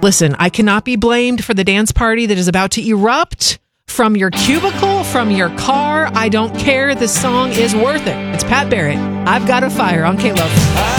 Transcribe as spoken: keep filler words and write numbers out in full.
Listen, I cannot be blamed for the dance party that is about to erupt from your cubicle, from your car. I don't care. This song is worth it. It's Pat Barrett. I've Got a Fire on K-Love.